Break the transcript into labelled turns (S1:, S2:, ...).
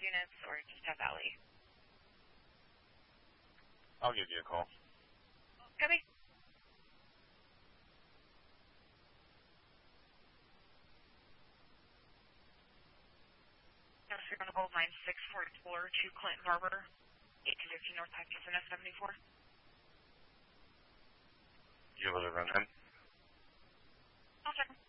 S1: units or just Death Valley?
S2: I'll give you a call.
S1: Copy. You're going to hold 9644 to Clinton Harbor, 1815 North Hutchinson F74.
S2: You able to run in?
S1: I'll check them.